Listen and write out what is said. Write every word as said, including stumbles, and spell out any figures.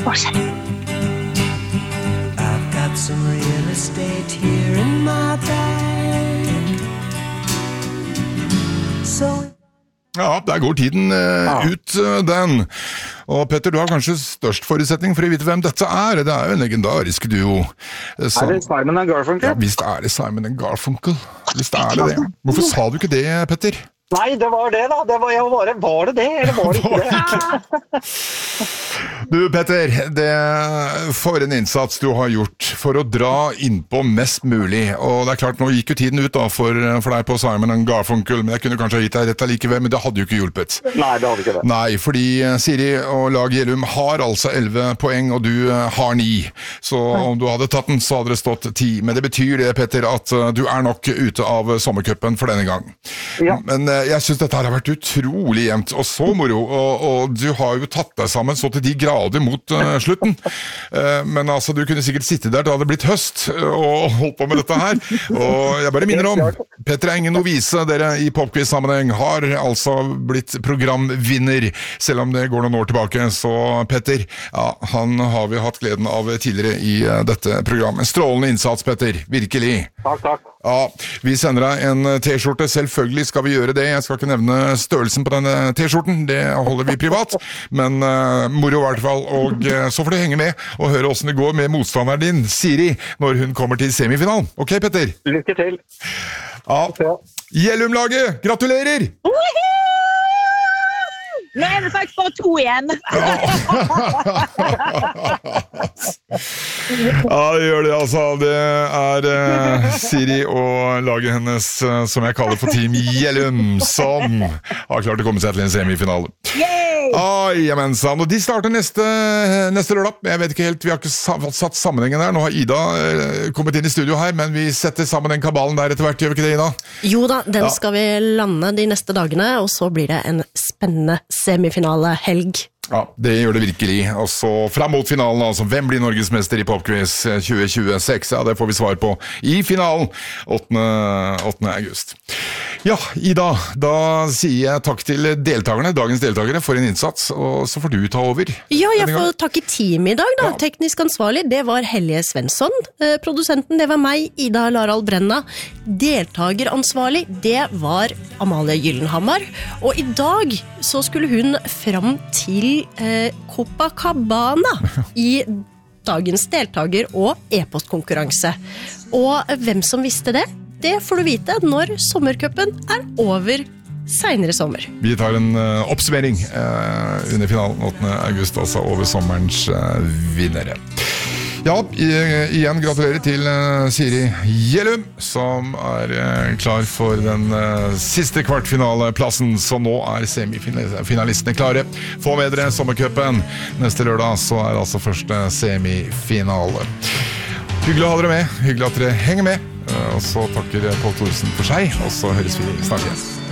Fortsett. I've got some real estate here in my bag. So Ja, der går tiden uh, ut, uh, den. Og Petter, du har kanskje størst forutsetning for å vite hvem dette er. Det er jo en legendarisk duo. Som, er det Simon and Garfunkel? Ja, visst er det Simon and Garfunkel. Visst er det det. Hvorfor sa du ikke det, Petter? Nei, det var det da. Det var, jeg bare, var det det, eller var det ikke det? Du, Petter, det, for en innsats du har gjort for å dra innpå mest mulig. Og det er klart, nå gikk jo tiden ut da for, for deg på Simon and Garfunkel, men jeg kunne kanskje ha gitt deg rett allikevel, men det hadde jo ikke hjulpet. Nei, det hadde ikke det. Nei, fordi Siri og Lag Gjellum har altså elleve poeng, og du har ni. Så om du hadde tatt den, så hadde det stått ti. Men det betyr det, Petter, at du er nok ute av sommercupen for denne gang. Ja. Men jeg synes dette har vært utrolig jevnt, og så moro, og, og du har jo tatt deg sammen så til de grader mot uh, slutten. Uh, men altså, du kunne sikkert sitte der, det hadde blitt høst, uh, og holdt på med dette her. Og jeg bare minner om, Petter er ingen novise, dere i popquiz-sammenheng har altså blitt programvinner, selv om det går noen år tilbake. Så Petter, ja, han har vi hatt gleden av tidligere i uh, dette programmet. Strålende innsats, Petter, virkelig. Takk, takk. Ja, vi sender deg en t-skjorte, selvfølgelig skal vi gjøre det. Jeg skal ikke nevne størrelsen på denne t-skjorten, det holder vi privat, men uh, moro i hvert fall, og uh, så får du henge med og høre hvordan det går med motstanderen din, Siri, når hun kommer til semifinalen. Ok, Petter? Lykke til. Ja, Gjellum-laget, gratulerer! Nå er det faktisk bare to igjen. Ja, det gjør det altså. Det er uh, Siri og laget hennes, uh, som jeg kaller for Team Gjellum, som har klart å komme seg til en semifinale. Yay! Ai, og de starter neste, neste lørdag. Jeg vet ikke helt, vi har ikke satt sammenhengen der. Nå har Ida uh, kommet inn i studio her, men vi setter sammen den kabalen der etter hvert, gjør vi ikke det, Ida? Jo da, den Ja. skal vi lande de neste dagene, og så blir det en spennende semifinale helg. Ja, det gjør det virkelig. Og så fram mot finalen, altså. Hvem blir Norgesmester i Popquiz tjue tjueseks? Ja, det får vi svar på i finalen åttende august. Ja, Ida, da sier jeg takk til deltakerne, dagens deltakere, for en innsats, og så får du ta over. Ja, jeg denne får gang. takke teamet i dag da. Ja. Teknisk ansvarlig, det var Helje Svensson. Eh, produsenten, det var meg, Ida Larald Brenna. Deltageransvarlig, det var Amalie Gyllenhammar. Og i dag så skulle hun fram til eh, Copacabana i dagens deltager- og e-postkonkurranse. Og hvem som visste det, det får du vite når sommercupen er over senere sommer. Vi tar en uh, oppsummering uh, under finalen åttende august, altså over sommerens uh, vinnere. Ja, i, igjen gratulerer til uh, Siri Gjellum, som er uh, klar for den uh, siste kvartfinaleplassen, så nå er semifinalistene klare. Få med dere sommercupen. Neste lørdag så er altså første semifinale. Hyggelig å ha dere med, hyggelig at dere henger med, uh, og så takker Pål Thorsen for seg, og så høres vi snart igjen.